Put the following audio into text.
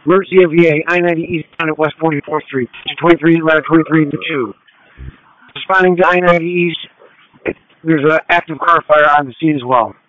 Emergency MVA, I-90 East at West 44th Street. 23, ladder 23 to 2. Responding to I-90 East, there's an active car fire on the scene as well.